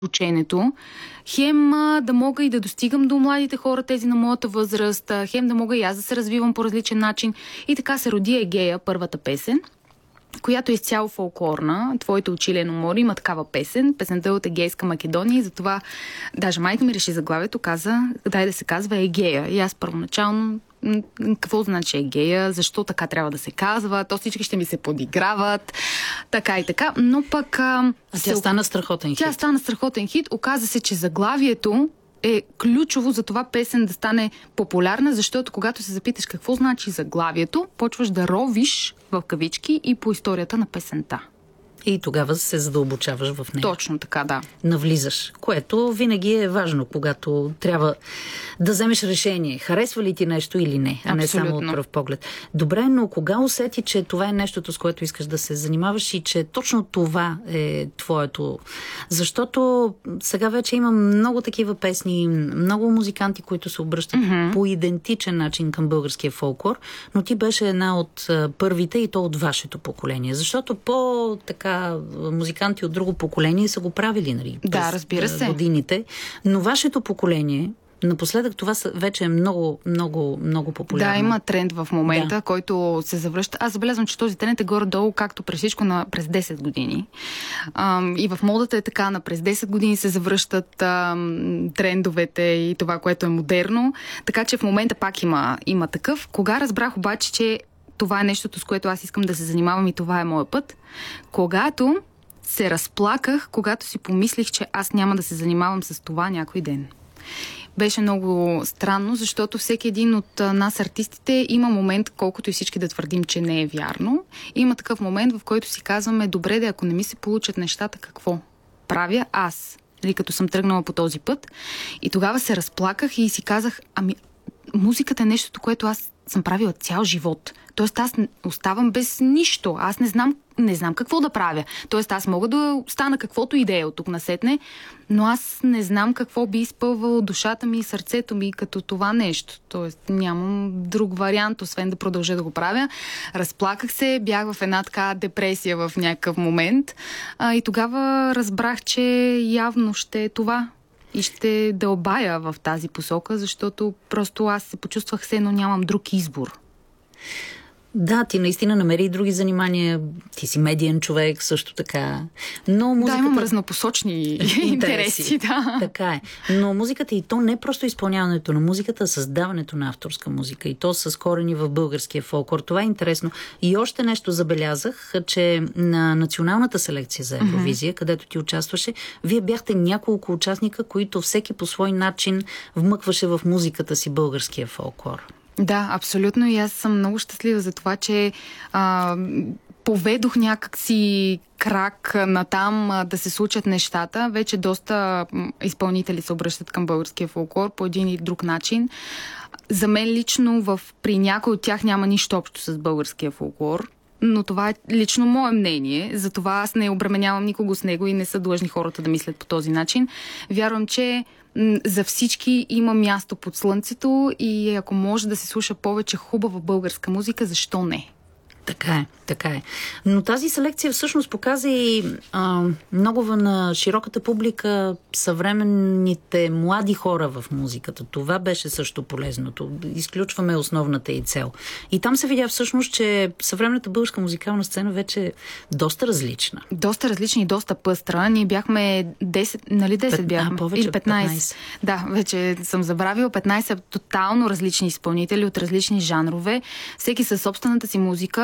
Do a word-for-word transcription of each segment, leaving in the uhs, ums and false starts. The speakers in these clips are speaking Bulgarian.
ученето, хем а, да мога и да достигам до младите хора, тези на моята възраст, а, хем да мога и аз да се развивам по различен начин. И така се роди Егея, първата песен, която е изцяло фолклорна. Твоите очи, Лено море, има такава песен. Песента е от Егейска Македония и затова даже майка ми реши заглавието, каза, дай да се казва Егея. И аз първоначално какво значи Егея, защо така трябва да се казва, то всички ще ми се подиграват, така и така, но пък... А, а тя стана страхотен хит. Тя стана страхотен хит. Оказа се, че заглавието е ключово за това песен да стане популярна, защото когато се запиташ какво значи заглавието, почваш да ровиш в кавички и по историята на песента. И тогава се задълбочаваш в нея. Точно така, да. Навлизаш, което винаги е важно, когато трябва да вземеш решение. Харесва ли ти нещо или не, а не Абсолютно. Само от пръв поглед. Добре, но кога усети, че това е нещото, с което искаш да се занимаваш и че точно това е твоето? Защото сега вече има много такива песни, много музиканти, които се обръщат mm-hmm. по идентичен начин към българския фолклор, но ти беше една от първите и то от вашето поколение. Защото по-така музиканти от друго поколение са го правили, нали? Да, разбира се. Годините. Но вашето поколение, напоследък това вече е много, много, много популярно. Да, има тренд в момента, да. който се завръща. Аз забелязвам, че този тренд е горе-долу, както през всичко на през десет години. Ам, и в модата е така, на през десет години се завръщат ам, трендовете и това, което е модерно. Така че в момента пак има, има такъв. Кога разбрах обаче, че това е нещото, с което аз искам да се занимавам и това е моят път. Когато се разплаках, когато си помислих, че аз няма да се занимавам с това някой ден. Беше много странно, защото всеки един от нас, артистите, има момент, колкото и всички да твърдим, че не е вярно. Има такъв момент, в който си казваме, добре, да ако не ми се получат нещата, какво правя аз? Или като съм тръгнала по този път. И тогава се разплаках и си казах, ами музиката е нещото, което аз съм правила цял живот. Тоест аз оставам без нищо. Аз не знам, не знам какво да правя. Тоест аз мога да стана каквото и да е от тук насетне, но аз не знам какво би изпълвало душата ми и сърцето ми като това нещо. Тоест нямам друг вариант, освен да продължа да го правя. Разплаках се, бях в една така депресия в някакъв момент а, и тогава разбрах, че явно ще е това. И ще дълбая в тази посока, защото просто аз се почувствах се, но нямам друг избор. Да, ти наистина намери и други занимания. Ти си медиен човек, също така. Но музиката... Да, имам разнопосочни интереси. интереси да. Така е. Но музиката и то не е просто изпълняването на музиката, а създаването на авторска музика. И то с корени в българския фолклор. Това е интересно. И още нещо забелязах, че на националната селекция за Евровизия, mm-hmm. където ти участваше, вие бяхте няколко участника, които всеки по свой начин вмъкваше в музиката си българския фолклор. Да, абсолютно. И аз съм много щастлива за това, че а, поведох някакси крак натам а, да се случат нещата. Вече доста изпълнители се обръщат към българския фолклор по един или друг начин. За мен лично в, при някой от тях няма нищо общо с българския фолклор. Но това е лично мое мнение. Затова аз не обременявам никого с него и не са длъжни хората да мислят по този начин. Вярвам, че за всички има място под слънцето и ако може да се слуша повече хубава българска музика, защо не? Така е, така е. Но тази селекция всъщност показа и а, много на широката публика съвременните млади хора в музиката. Това беше също полезното. Изключваме основната и цел. И там се видя всъщност, че съвременната българска музикална сцена вече е доста различна. Доста различна и доста пъстра. Ние бяхме десет, нали десет бяхме? А, повече или петнайсет. петнайсет. Да, вече съм забравила. петнайсет тотално различни изпълнители от различни жанрове. Всеки със собствената си музика.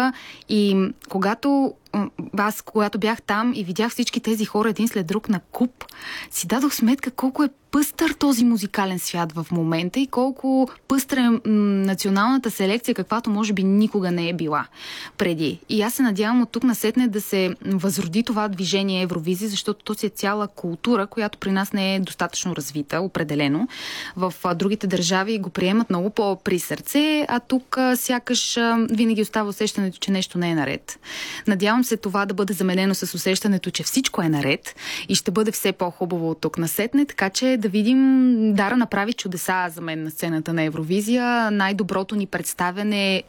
И когато аз, когато бях там и видях всички тези хора един след друг на куп, си дадох сметка колко е пъстър този музикален свят в момента и колко пъстра е националната селекция, каквато може би никога не е била преди. И аз се надявам от тук насетне да се възроди това движение Евровизия, защото то си е цяла култура, която при нас не е достатъчно развита, определено. В другите държави го приемат много по-при сърце, а тук сякаш винаги остава усещането, че нещо не е наред. Надявам се това да бъде заменено с усещането, че всичко е наред и ще бъде все по-хубаво от тук насетне, така че да видим, Дара направи чудеса за мен на сцената на Евровизия. Най-доброто ни представяне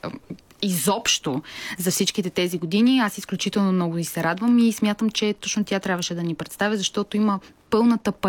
изобщо за всичките тези години. Аз изключително много и се радвам и смятам, че точно тя трябваше да ни представя, защото има пълната